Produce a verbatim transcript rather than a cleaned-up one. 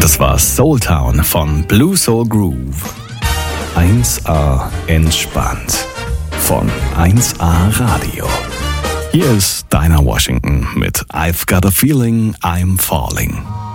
Das war Soul Town von Blue Soul Groove. eins A entspannt von eins A Radio. Hier ist Dinah Washington mit I've Got a Feeling I'm Falling.